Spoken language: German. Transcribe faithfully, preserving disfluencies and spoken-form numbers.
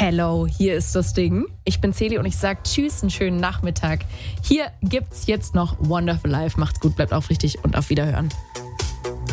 Hello, hier ist das Ding. Ich bin Celi und ich sag tschüss, einen schönen Nachmittag. Hier gibt's jetzt noch Wonderful Life. Macht's gut, bleibt aufrichtig und auf Wiederhören.